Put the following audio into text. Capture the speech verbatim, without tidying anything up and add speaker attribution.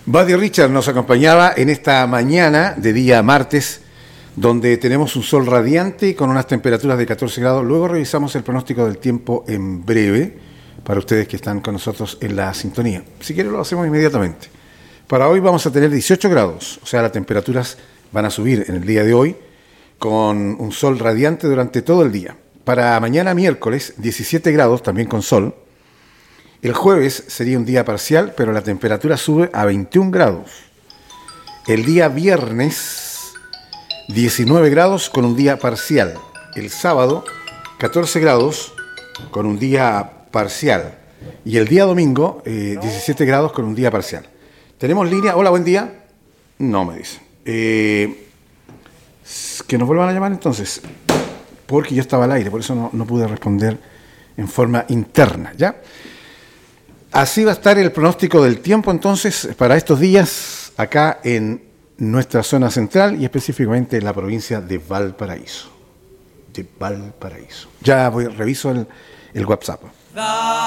Speaker 1: Buddy Richard nos acompañaba en esta mañana de día martes, donde tenemos un sol radiante con unas temperaturas de catorce grados. Luego revisamos el pronóstico del tiempo en breve, para ustedes que están con nosotros en la sintonía. Si quieren lo hacemos inmediatamente. Para hoy vamos a tener dieciocho grados, o sea, las temperaturas van a subir en el día de hoy, con un sol radiante durante todo el día. Para mañana miércoles, diecisiete grados, también con sol. El jueves sería un día parcial, pero la temperatura sube a veintiún grados. El día viernes, diecinueve grados con un día parcial. El sábado, catorce grados con un día parcial. Y el día domingo, eh, diecisiete grados con un día parcial. ¿Tenemos línea? Hola, buen día. No, me dicen. Eh, que nos vuelvan a llamar entonces, porque yo estaba al aire, por eso no, no pude responder en forma interna, ¿ya? Así va a estar el pronóstico del tiempo entonces para estos días acá en nuestra zona central y específicamente en la provincia de Valparaíso. De Valparaíso. Ya voy, reviso el, el WhatsApp.